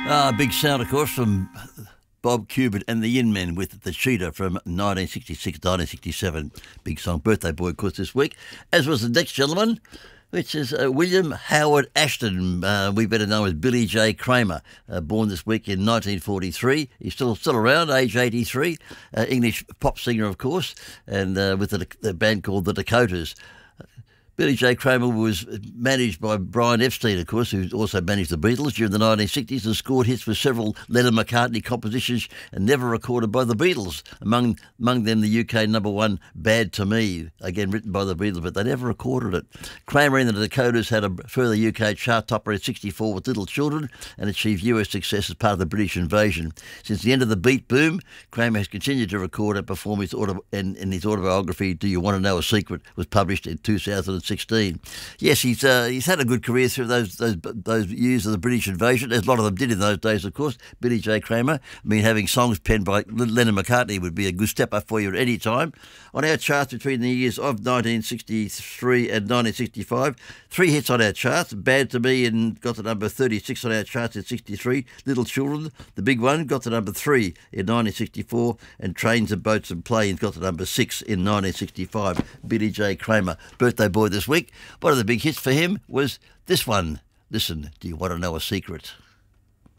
Big sound, of course, from Bob Cuban and the Yin Men with The Cheetah from 1966, 1967. Big song, Birthday Boy, of course, this week. As was the next gentleman, which is William Howard Ashton. We better know as Billy J. Kramer, born this week in 1943. He's still around, age 83. English pop singer, of course, and with the band called The Dakotas. Billy J. Kramer was managed by Brian Epstein, of course, who also managed the Beatles during the 1960s and scored hits for several Lennon-McCartney compositions and never recorded by the Beatles. Among them, the UK #1, Bad to Me, again written by the Beatles, but they never recorded it. Kramer and the Dakotas had a further UK chart topper at 64 with Little Children and achieved US success as part of the British invasion. Since the end of the beat boom, Kramer has continued to record and perform his his autobiography, Do You Want to Know a Secret, was published in 2016. Yes, he's had a good career through those years of the British invasion, as a lot of them did in those days, of course. Billy J. Kramer. I mean, having songs penned by Lennon-McCartney would be a good step up for you at any time. On our charts between the years of 1963 and 1965, 3 hits on our charts. Bad to Me and got to number 36 on our charts in 63. Little Children, the big one, got to number 3 in 1964. And Trains and Boats and Planes got to number 6 in 1965. Billy J. Kramer, birthday boy this week. One of the big hits for him was this one. Listen, do you want to know a secret?